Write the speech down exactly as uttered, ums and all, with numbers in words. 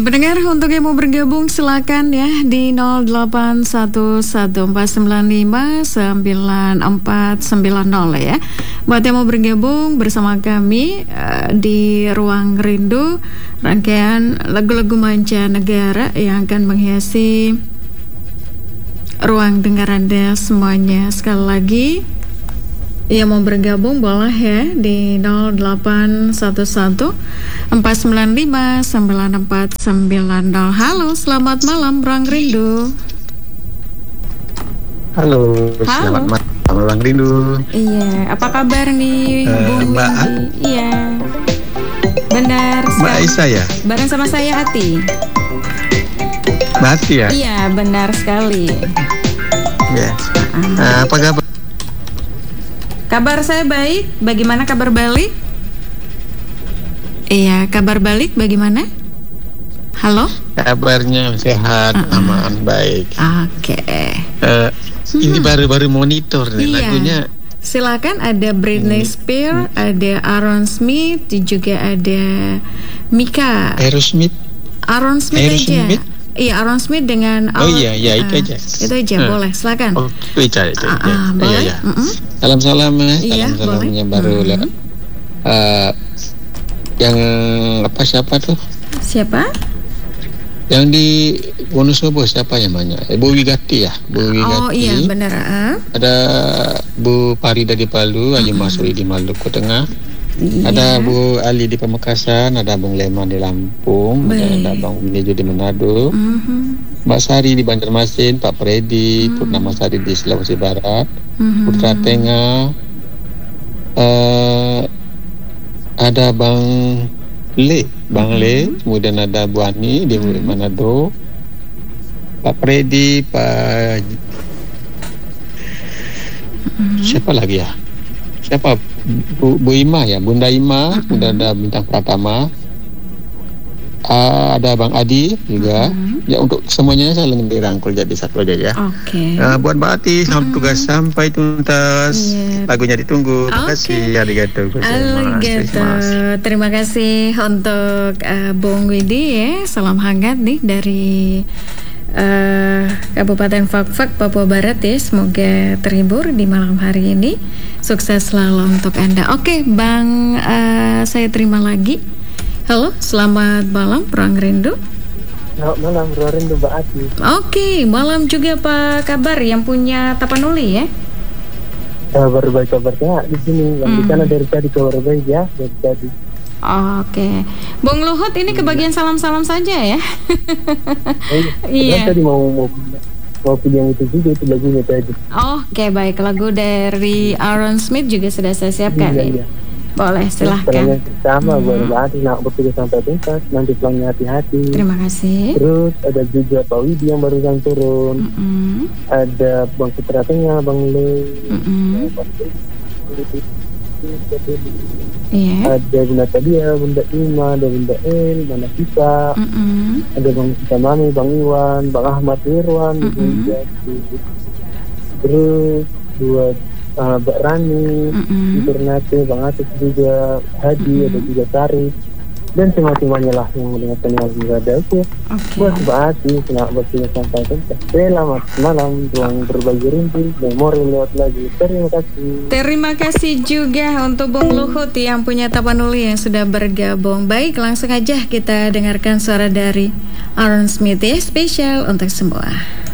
Pendengar, untuk yang mau bergabung silakan ya di nol delapan satu satu empat sembilan lima sembilan empat sembilan nol ya. Buat yang mau bergabung bersama kami uh, di Ruang Rindu, rangkaian lagu-lagu mancanegara yang akan menghiasi ruang dengar Anda semuanya. Sekali lagi, yang mau bergabung boleh ya di nol delapan satu satu empat sembilan lima sembilan empat sembilan nol. Halo, selamat malam Ruang Rindu. Halo, Halo. Selamat malam Ruang Rindu. Iya, apa kabar nih uh, Bung Mbak Windy? Iya, benar. Mbak Aisyah ya? Bareng sama saya Ati. Mbak Ati ya? Iya, benar sekali. Ya. Uh, apa kabar? Kabar saya baik. Bagaimana kabar balik? Iya, kabar balik bagaimana? Halo? Kabarnya sehat, uh-uh. aman, baik. Oke. Okay. Uh, hmm. Ini baru-baru monitor nih iya. lagunya. Silakan, ada Britney Spears, hmm. ada Aaron Smith, juga ada Mika. Aerosmith. Aaron Smith aja. Smith? Iya, Aaron Smith dengan Oh iya, iya itu uh, aja. Itu aja, uh. boleh, silakan. Oh, itu aja, itu aja. Uh, uh, boleh. Iya, iya. Uh-uh. Salam-salam ya, iya, salam-salamnya baru uh-huh. lewat. Uh, yang apa siapa tuh? Siapa? Yang di Wonosobo siapa yang banyak? Eh, Bu Wigati ya, Bu Wigati. Oh iya, benar. Uh. Ada Bu Parida di Palu, Haji uh-huh. Masuri di Maluku Tengah. Iya. Ada Bu Ali di Pamekasan, ada Bung Leman di Lampung, Baik. ada Bang Winejo di Manado, uh-huh. Mbak Sari di Banjarmasin, Pak Fredi, uh-huh. Purnama Sari di Sulawesi Barat, uh-huh. Putra Tengah, uh, ada Bang Le, Bang uh-huh. Le, kemudian ada Bu Ani di uh-huh. Manado, Pak Fredi, Pak uh-huh. siapa lagi ya? Siapa? Bu, Bu Ima ya, Bunda Ima, uh-huh. kemudian ada Bintang Pratama, uh, ada Bang Adi juga. Uh-huh. Ya untuk semuanya saya ingin dirangkul jadi satu aja ya. Oke. Okay. Uh, buat Mbak Ati, selamat uh-huh. tugas sampai tuntas. Yeah. Lagunya ditunggu. Terima okay. kasih. Arigato. Arigato. Terima kasih untuk uh, Bung Widi ya. Salam hangat nih dari Uh, Kabupaten Fakfak, Papua Barat ya. Semoga terhibur di malam hari ini. Sukses selalu untuk Anda. Oke, Bang, uh, saya terima lagi. Halo, selamat malam Ruang Rindu. Selamat malam Ruang Rindu Mbak Ati. Oke, malam juga Pak Kabar yang punya Tapanuli ya. Kabar baik, kabar sehat di sini. Yang hmm. di sana dari tadi kabar baik ya, dari tadi. Oke, Bung Luhut ini kebagian salam-salam saja ya. Iya. Tadi mau mau mau pilih yang itu juga, itu lagunya tadi. Oke, baik, lagu dari Aaron Smith juga sudah saya siapkan. Iya, iya. Boleh, silahkan. Yang pertama hmm. buat hati nak bertugas sampai tuntas, nanti pulangnya hati-hati. Terima kasih. Terus ada juga Pak Widi yang barusan turun. Mm-hmm. Ada Bang Putra Tengah, Bang Le. Mm-hmm. Yeah. Ada Bunda Tadia, Bunda Ima, ada Bunda El, Bunda Kita, mm-hmm. ada Bang Kita Mami, Bang Iwan, Bang Ahmad Irwan, mm-hmm. terus buat uh, Mbak Rani, mm-hmm. Ternate, Bang Atis juga, Hadi, mm-hmm. ada juga Sari, dan semua-semuanya lah yang mendengarkan yang ada. Oke, buat Mbak Ati, selamat bertugas sampai tuntas. Selamat malam, ruang berbagi rindu, memori lewat lagi. Terima kasih. Terima kasih juga untuk Bung Luhut yang punya Tapanuli yang sudah bergabung. Baik, langsung aja kita dengarkan suara dari Aaron Smith ya, spesial untuk semua.